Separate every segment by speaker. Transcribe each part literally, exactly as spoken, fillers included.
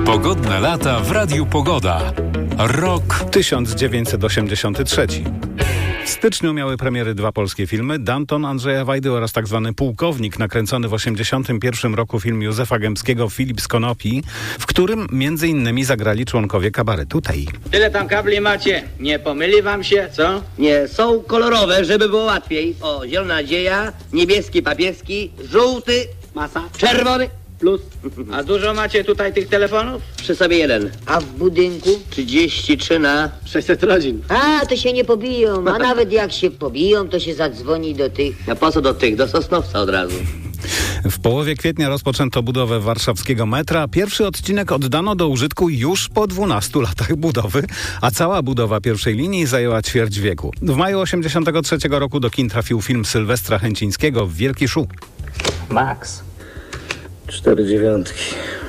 Speaker 1: Pogodne lata w Radiu Pogoda. Rok
Speaker 2: tysiąc dziewięćset osiemdziesiąty trzeci. W styczniu miały premiery dwa polskie filmy, Danton Andrzeja Wajdy oraz tak zwany Pułkownik, nakręcony w osiemdziesiątym pierwszym roku film Józefa Gębskiego Filip z Konopi, w którym między innymi zagrali członkowie kabaretu Tej.
Speaker 3: Tyle tam kabli macie, nie pomyli wam się, co?
Speaker 4: Nie, są kolorowe, żeby było łatwiej. O, zielona nadzieja, niebieski papieski, żółty, masa, czerwony, plus.
Speaker 3: A dużo macie tutaj tych telefonów?
Speaker 4: Przy sobie jeden. A w budynku trzydzieści trzy na
Speaker 3: sześćset rodzin.
Speaker 5: A, to się nie pobiją, a nawet jak się pobiją, to się zadzwoni do tych.
Speaker 4: A po co do tych? Do Sosnowca od razu.
Speaker 2: W połowie kwietnia rozpoczęto budowę warszawskiego metra. Pierwszy odcinek oddano do użytku już po dwunastu latach budowy, a cała budowa pierwszej linii zajęła ćwierć wieku. W maju osiemdziesiątego trzeciego roku do kin trafił film Sylwestra Chęcińskiego Wielki Szu.
Speaker 6: Max.
Speaker 7: Cztery dziewiątki.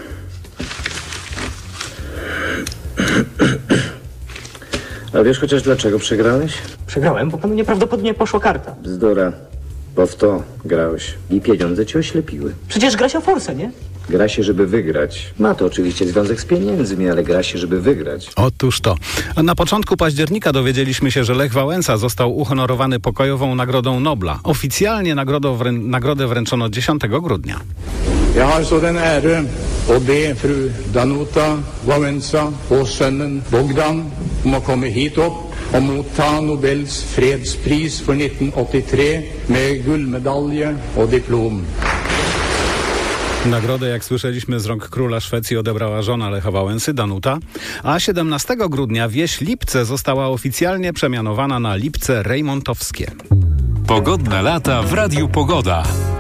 Speaker 7: A wiesz chociaż dlaczego przegrałeś?
Speaker 6: Przegrałem, bo panu nieprawdopodobnie poszła karta.
Speaker 7: Bzdura. Bo w to grałeś. I pieniądze cię oślepiły.
Speaker 6: Przecież gra się o forsę, nie?
Speaker 7: Gra się, żeby wygrać. Ma to oczywiście związek z pieniędzmi, ale gra się, żeby wygrać.
Speaker 2: Otóż to. Na początku października dowiedzieliśmy się, że Lech Wałęsa został uhonorowany pokojową Nagrodą Nobla. Oficjalnie nagrodę, wrę- nagrodę wręczono dziesiątego grudnia.
Speaker 8: Jag har så den ära att be fru Danuta Wałęsa och sönnen Bogdan om att komma hit upp och motta Nobels fredspris för nittonhundraåttiotre med guldmedalj och diplom.
Speaker 2: Nagrodę, jak słyszeliśmy, z rąk króla Szwecji odebrała żona Lecha Wałęsy, Danuta, a siedemnastego grudnia wieś Lipce została oficjalnie przemianowana na Lipce Rejmontowskie.
Speaker 1: Pogodne lata w Radiu Pogoda.